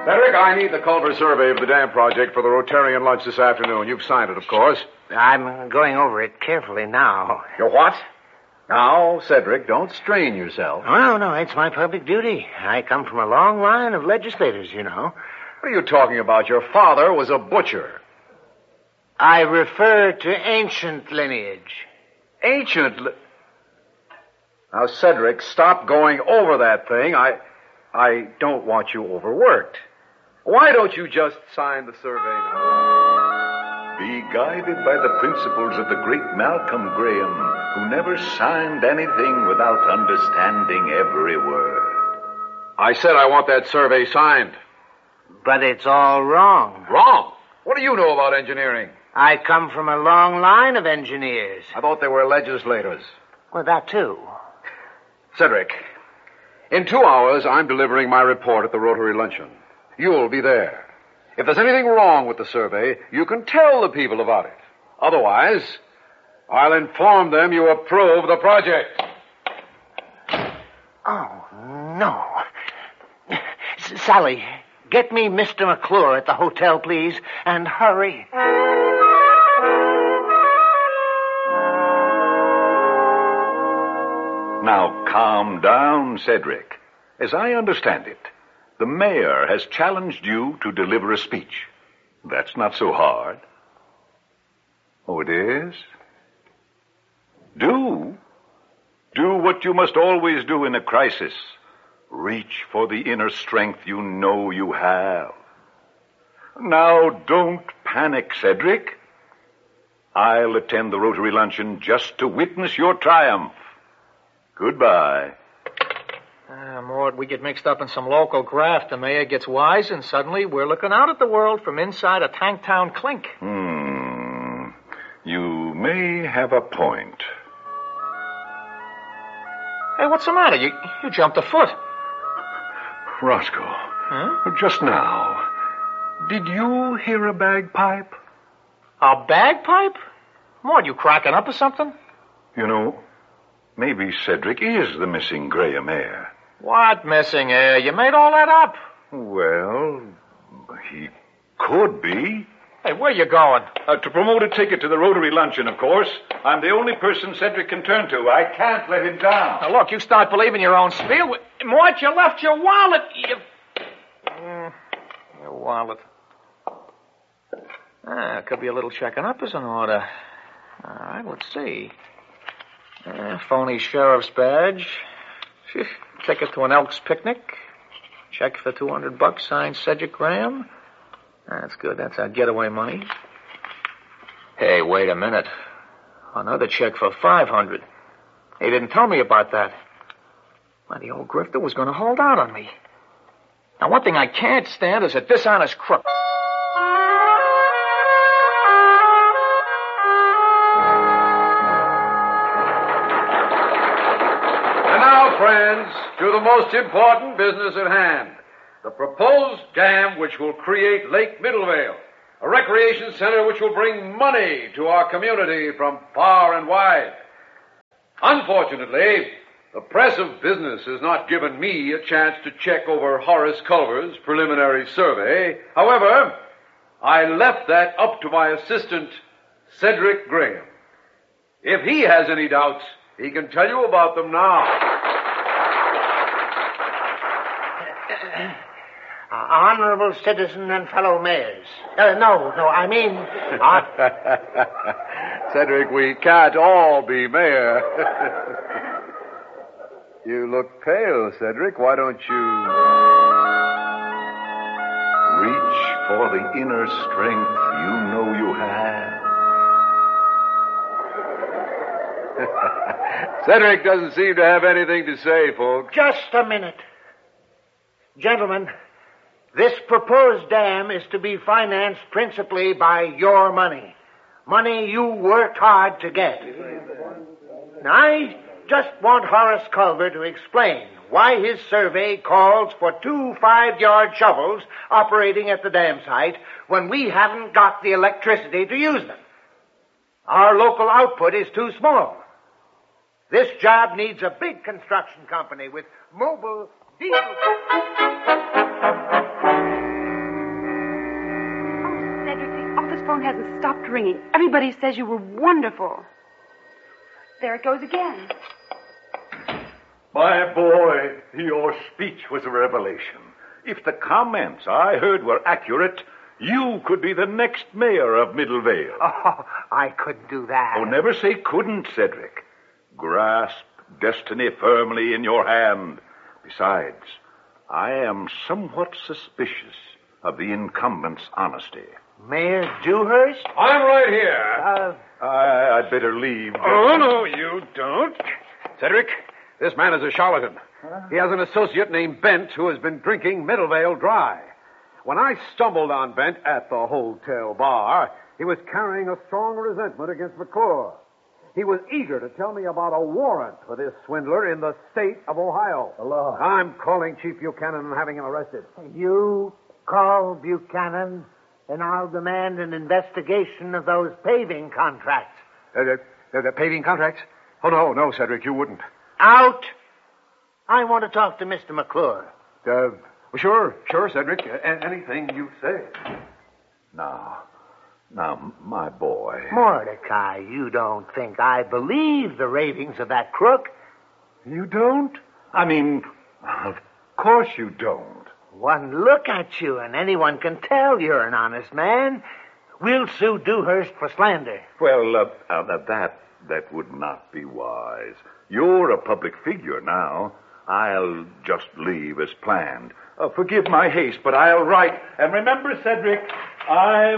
Cedric, I need the Culver survey of the dam project for the Rotarian lunch this afternoon. You've signed it, of course. I'm going over it carefully now. You're what? Now, Cedric, don't strain yourself. Oh, no, it's my public duty. I come from a long line of legislators, you know. What are you talking about? Your father was a butcher. I refer to ancient lineage. Now, Cedric, stop going over that thing. I don't want you overworked. Why don't you just sign the survey now? Be guided by the principles of the great Malcolm Graham, who never signed anything without understanding every word. I said I want that survey signed. But it's all wrong. Wrong? What do you know about engineering? I come from a long line of engineers. I thought they were legislators. Well, that too. Cedric, in 2 hours, I'm delivering my report at the Rotary Luncheon. You'll be there. If there's anything wrong with the survey, you can tell the people about it. Otherwise, I'll inform them you approve the project. Oh, no. Sally, get me Mr. McClure at the hotel, please, and hurry. Now, calm down, Cedric. As I understand it, the mayor has challenged you to deliver a speech. That's not so hard. Oh, it is? Do what you must always do in a crisis. Reach for the inner strength you know you have. Now, don't panic, Cedric. I'll attend the Rotary Luncheon just to witness your triumph. Goodbye. Mort, we get mixed up in some local graft. The mayor gets wise, and suddenly we're looking out at the world from inside a Tanktown clink. You may have a point. Hey, what's the matter? You jumped a foot. Roscoe, just now, did you hear a bagpipe? A bagpipe? Mort, you cracking up or something? You know, maybe Cedric is the missing Graham heir. What missing heir? You made all that up. Well, he could be. Hey, where you going? To promote a ticket to the Rotary Luncheon, of course. I'm the only person Cedric can turn to. I can't let him down. Now, look, you start believing your own spiel. Mort, you left your wallet. Your wallet. Could be a little checking up is in order. All right, let's see. Phony sheriff's badge. Ticket to an Elks picnic. Check for $200, signed Cedric Graham. That's good. That's our getaway money. Hey, wait a minute. Another check for $500. He didn't tell me about that. Well, the old grifter was going to hold out on me. Now, one thing I can't stand is a dishonest crook. And now, friends, to the most important business at hand. The proposed dam which will create Lake Middlevale, a recreation center which will bring money to our community from far and wide. Unfortunately, the press of business has not given me a chance to check over Horace Culver's preliminary survey. However, I left that up to my assistant, Cedric Graham. If he has any doubts, he can tell you about them now. Honorable citizen and fellow mayors. I mean... Cedric, we can't all be mayor. You look pale, Cedric. Why don't you... Reach for the inner strength you know you have. Cedric doesn't seem to have anything to say, folks. Just a minute. Gentlemen, this proposed dam is to be financed principally by your money. Money you worked hard to get. Now, I just want Horace Culver to explain why his survey calls for 2 5-yard shovels operating at the dam site when we haven't got the electricity to use them. Our local output is too small. This job needs a big construction company with mobile diesel... ringing. Everybody says you were wonderful. There it goes again. My boy, your speech was a revelation. If the comments I heard were accurate, you could be the next mayor of Middlevale. Oh, I couldn't do that. Oh, never say couldn't, Cedric. Grasp destiny firmly in your hand. Besides, I am somewhat suspicious of the incumbent's honesty. Mayor Dewhurst? I'm right here. I'd better leave. Oh, no, you don't. Cedric, this man is a charlatan. He has an associate named Bent who has been drinking Middlevale dry. When I stumbled on Bent at the hotel bar, he was carrying a strong resentment against McClure. He was eager to tell me about a warrant for this swindler in the state of Ohio. Hello. I'm calling Chief Buchanan and having him arrested. You call Buchanan, and I'll demand an investigation of those paving contracts. The paving contracts? Oh, no, Cedric, you wouldn't. Out! I want to talk to Mr. McClure. Sure, Cedric. Anything you say. Now, my boy. Mordecai, you don't think I believe the ravings of that crook? You don't? I mean, of course you don't. One look at you and anyone can tell you're an honest man. We'll sue Dewhurst for slander. Well, that would not be wise. You're a public figure now. I'll just leave as planned. Forgive my haste, but I'll write. And remember, Cedric, I'm